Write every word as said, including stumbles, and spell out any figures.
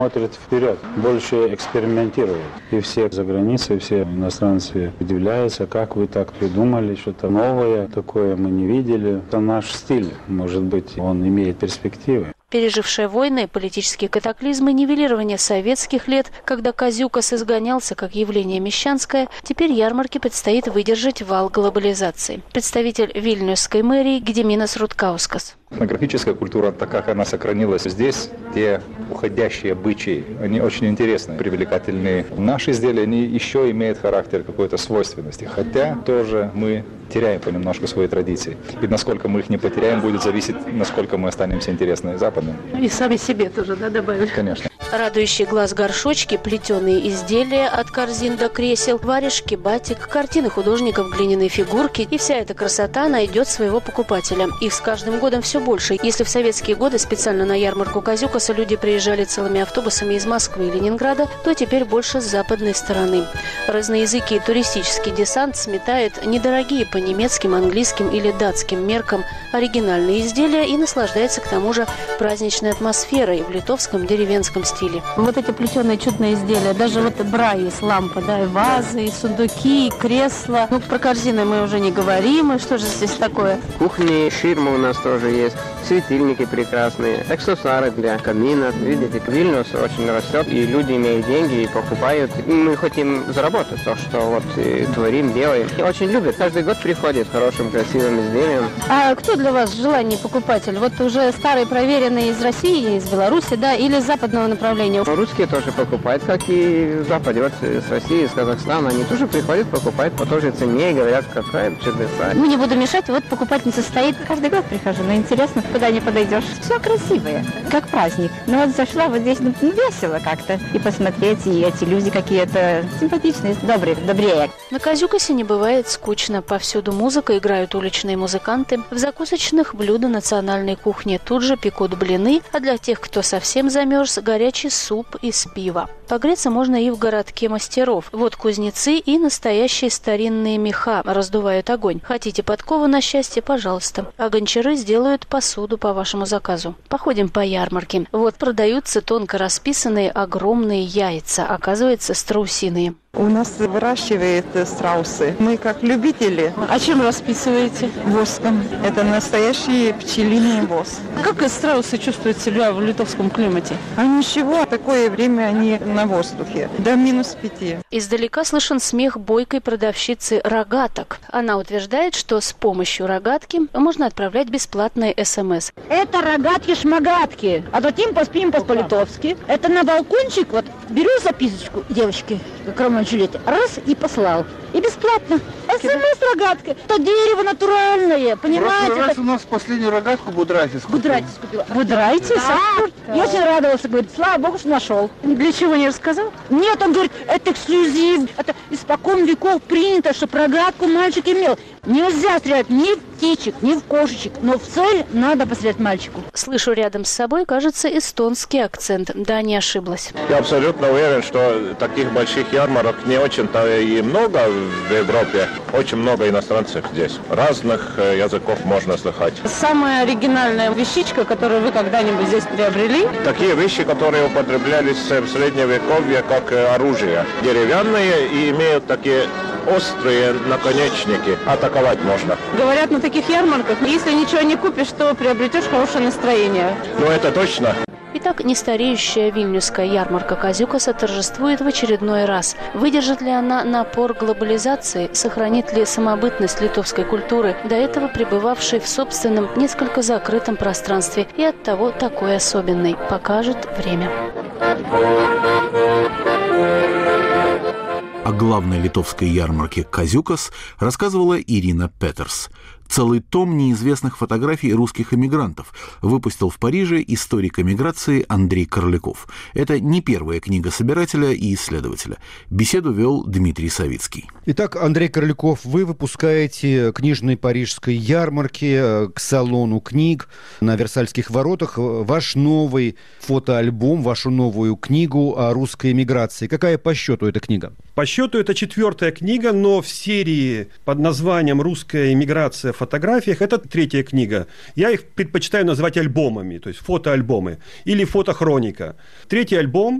Смотрят вперед, больше экспериментируют. И все за границей, все иностранцы удивляются, как вы так придумали, что-то новое, такое мы не видели. Это наш стиль, может быть, он имеет перспективы. Пережившая войны, политические катаклизмы, нивелирование советских лет, когда Козюкас изгонялся как явление мещанское, теперь ярмарке предстоит выдержать вал глобализации. Представитель вильнюсской мэрии Гедиминас Руткаускас. Этнографическая культура, так как она сохранилась здесь, те уходящие обычаи, они очень интересные, привлекательные. Наши изделия, они еще имеют характер какой-то свойственности, хотя тоже мы теряем понемножку свои традиции. И насколько мы их не потеряем, будет зависеть, насколько мы останемся интересны западным. И сами себе тоже, да, добавили? Конечно. Радующий глаз горшочки, плетеные изделия от корзин до кресел, варежки, батик, картины художников, глиняные фигурки. И вся эта красота найдет своего покупателя. Их с каждым годом все больше. Если в советские годы специально на ярмарку Козюкаса люди приезжали целыми автобусами из Москвы и Ленинграда, то теперь больше с западной стороны. Разноязыкий туристический десант сметает недорогие по немецким, английским или датским меркам оригинальные изделия и наслаждается к тому же праздничной атмосферой в литовском деревенском стиле. Вот эти плетеные чудные изделия, даже вот бра есть, лампа, да, и вазы, и сундуки, и кресла. Ну, про корзины мы уже не говорим, и что же здесь такое? Кухни, ширмы у нас тоже есть, светильники прекрасные, аксессуары для камина. Видите, Вильнюс очень растет, и люди имеют деньги и покупают. И мы хотим заработать то, что вот творим, делаем. И очень любят. Каждый год приходит хорошим, красивым изделием. А кто для вас желанный покупатель? Вот уже старые, проверенные из России, из Беларуси, да, или из западного направления? Русские тоже покупают, как и в Западе. Вот с России, из Казахстана, они тоже приходят, покупают по той же цене и говорят, какая чудеса. Ну, не буду мешать, вот покупательница стоит. Каждый год прихожу, но интересно, куда не подойдешь. Все красивое, как праздник. Но вот зашла вот здесь, ну, весело как-то. И посмотреть, и эти люди какие-то симпатичные, добрые, добрее. На Козюкасе не бывает скучно. Повсюду музыка, играют уличные музыканты. В закусочных блюда национальной кухни тут же пекут блины, а для тех, кто совсем замерз, горячий суп из пива. Погреться можно и в городке мастеров. Вот кузнецы и настоящие старинные меха раздувают огонь. Хотите подкову на счастье, пожалуйста. А гончары сделают посуду по вашему заказу. Походим по ярмарке. Вот продаются тонко расписанные огромные яйца, оказывается, страусиные. У нас выращивают страусы. Мы как любители. А чем расписываете? Воском. Это настоящий пчелиный воск. Как страусы чувствуют себя в литовском климате? А ничего, такое время они на воздухе. До минус пяти. Издалека слышен смех бойкой продавщицы рогаток. Она утверждает, что с помощью рогатки можно отправлять бесплатные СМС. Это рогатки-шмагатки. А затем поспим по-литовски. Это на балкончик, вот беру записочку, девочки, кроме Жилете, раз и послал. И бесплатно. СМС-рогатка. Это дерево натуральное, понимаете? Раз у нас последнюю рогатку Будрайтис купил. Будрайтис купила. Будрайтис? Да. Я очень радовался, говорит, слава богу, что нашел. Для чего не рассказал? Нет, он говорит, это эксклюзив. Это испокон веков принято, чтобы рогатку мальчик имел. Нельзя стрелять ни в птичек, ни в кошечек, но в цель надо пострелять мальчику. Слышу рядом с собой, кажется, эстонский акцент. Да, не ошиблась. Я абсолютно уверен, что таких больших ярмарок не очень-то и много в Европе. Очень много иностранцев здесь. Разных языков можно слыхать. Самая оригинальная вещичка, которую вы когда-нибудь здесь приобрели? Такие вещи, которые употреблялись в средневековье как оружие. Деревянные и имеют такие острые наконечники. Атаковать можно. Говорят, на таких ярмарках, если ничего не купишь, то приобретешь хорошее настроение. Ну, это точно. Итак, нестареющая вильнюсская ярмарка Козюкаса торжествует в очередной раз. Выдержит ли она напор глобализации? Сохранит ли самобытность литовской культуры, до этого пребывавшей в собственном, несколько закрытом пространстве и оттого такой особенной? Покажет время. О главной литовской ярмарке Козюкас рассказывала Ирина Петерс. Целый том неизвестных фотографий русских эмигрантов выпустил в Париже историк эмиграции Андрей Корляков. Это не первая книга собирателя и исследователя. Беседу вел Дмитрий Савицкий. Итак, Андрей Корляков, вы выпускаете книжной парижской ярмарке к салону книг на Версальских воротах ваш новый фотоальбом, вашу новую книгу о русской эмиграции. Какая по счету эта книга? По счету это четвертая книга, но в серии под названием «Русская эмиграция. фотографиях. Это третья книга. Я их предпочитаю называть альбомами, то есть фотоальбомы или фотохроника. Третий альбом